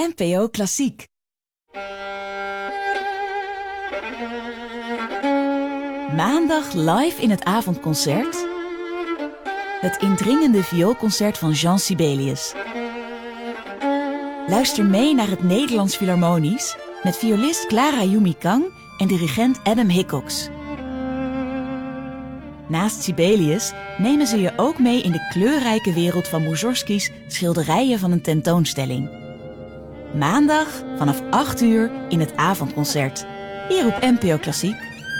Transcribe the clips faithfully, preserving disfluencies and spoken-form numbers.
N P O Klassiek. Maandag live in het avondconcert. Het indringende vioolconcert van Jean Sibelius. Luister mee naar het Nederlands Philharmonisch met violist Clara Yumi Kang en dirigent Adam Hickox. Naast Sibelius nemen ze je ook mee in de kleurrijke wereld van Mussorgsky's schilderijen van een tentoonstelling. Maandag vanaf acht uur in het avondconcert. Hier op N P O Klassiek.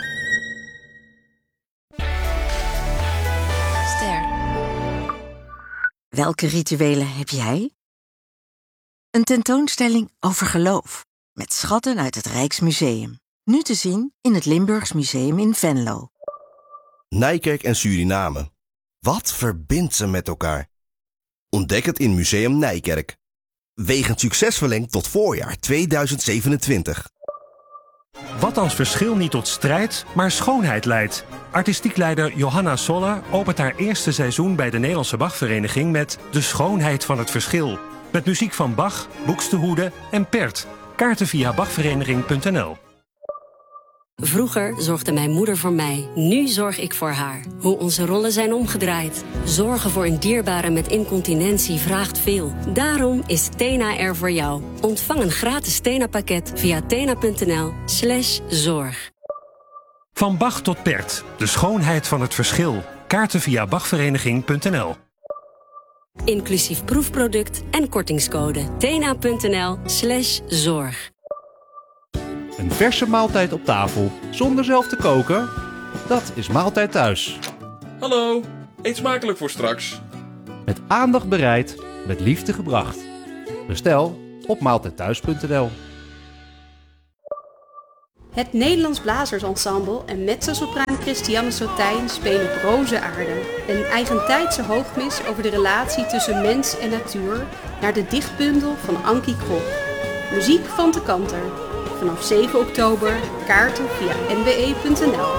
Ster. Welke rituelen heb jij? Een tentoonstelling over geloof. Met schatten uit het Rijksmuseum. Nu te zien in het Limburgs Museum in Venlo. Nijkerk en Suriname. Wat verbindt ze met elkaar? Ontdek het in Museum Nijkerk. Wegend succes verlengd tot voorjaar tweeduizend zevenentwintig. Wat als verschil niet tot strijd, maar schoonheid leidt. Artistiek leider Johanna Soller opent haar eerste seizoen bij de Nederlandse Bachvereniging met De Schoonheid van het Verschil. Met muziek van Bach, Buxtehude en Pärt. Kaarten via bachvereniging punt n l. Vroeger zorgde mijn moeder voor mij. Nu zorg ik voor haar. Hoe onze rollen zijn omgedraaid. Zorgen voor een dierbare met incontinentie vraagt veel. Daarom is Tena er voor jou. Ontvang een gratis Tena-pakket via tena punt n l slash zorg. Van Bach tot Pärt. De schoonheid van het verschil. Kaarten via bachvereniging punt n l. Inclusief proefproduct en kortingscode. tena punt n l slash zorg. Een verse maaltijd op tafel, zonder zelf te koken? Dat is Maaltijd Thuis. Hallo, eet smakelijk voor straks. Met aandacht bereid, met liefde gebracht. Bestel op maaltijdthuis punt n l. Het Nederlands Blazersensemble en mezzosopraan Christiane Sotijn spelen op Roze Aarde. Een eigentijdse hoogmis over de relatie tussen mens en natuur naar de dichtbundel van Ankie Krop. Muziek van de Kanter. Vanaf zeven oktober, kaarten via n b e punt n l.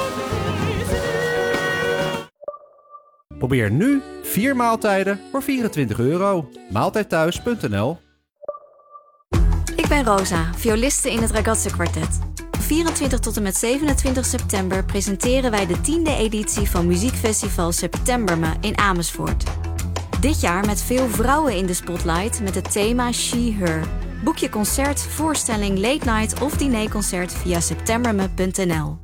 Probeer nu vier maaltijden voor vierentwintig euro. maaltijdthuis punt n l. Ik ben Rosa, violiste in het Ragazze Quartet. Van vierentwintig tot en met zevenentwintig september presenteren wij de tiende editie van muziekfestival Septemberme in Amersfoort. Dit jaar met veel vrouwen in de spotlight met het thema She-Her. Boek je concert, voorstelling, late night of dinerconcert via septemberme punt n l.